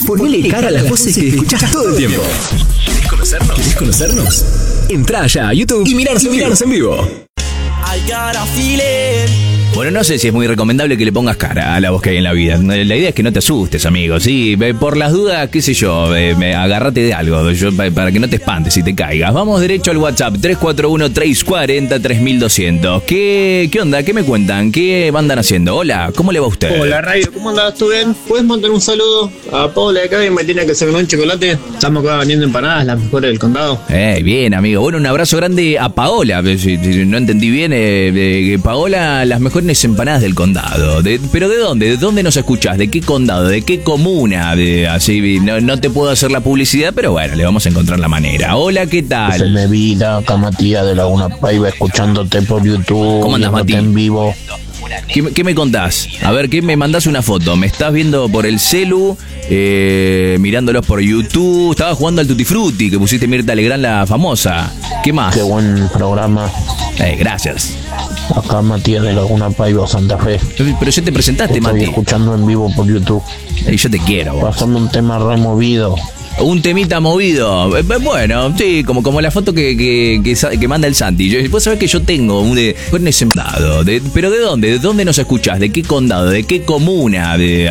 Ponele cara a las voces que escuchás todo el tiempo. ¿Querés conocernos? ¿Querés conocernos? Entrá ya a YouTube y mirarnos en vivo. Bueno, no sé si es muy recomendable que le pongas cara a la voz que hay en la vida. La idea es que no te asustes, amigo. Sí, por las dudas, qué sé yo, agárrate de algo para que no te espantes y te caigas. Vamos derecho al WhatsApp, 341-340-3200. ¿Qué onda? ¿Qué me cuentan? ¿Qué andan haciendo? Hola, ¿cómo le va a usted? Hola, Radio, ¿cómo andás? ¿Tú bien? ¿Puedes mandar un saludo a Paula de acá y me tiene que hacer un chocolate? Estamos acá vendiendo empanadas, las mejores del condado. Bien, amigo. Bueno, un abrazo grande a Paola. Si no entendí bien, Paola, las mejores empanadas del condado. ¿Pero de dónde? ¿De dónde nos escuchás? ¿De qué condado? ¿De qué comuna? Así no te puedo hacer la publicidad, pero bueno, le vamos a encontrar la manera. Hola, ¿qué tal? Se me vida, acá Matías de Laguna Paiva, escuchándote por YouTube. ¿Cómo andas, Mati? En vivo. ¿Qué me contás? A ver, ¿qué me mandás una foto? ¿Me estás viendo por el celu? Mirándolos por YouTube. Estaba jugando al Tutti Frutti, que pusiste Mirta Legrand, la famosa. ¿Qué más? Qué buen programa. Gracias. Acá Matías de Laguna Paiva, Santa Fe. Pero ya te presentaste, Estoy Mati. escuchando en vivo por YouTube. Yo te quiero, vos. Pasame un tema removido. Un temita movido. Bueno, sí, como la foto que manda el Santi. Vos sabés que yo tengo un de sembrado. ¿Pero de dónde? ¿De dónde nos escuchás? ¿De qué condado? ¿De qué comuna?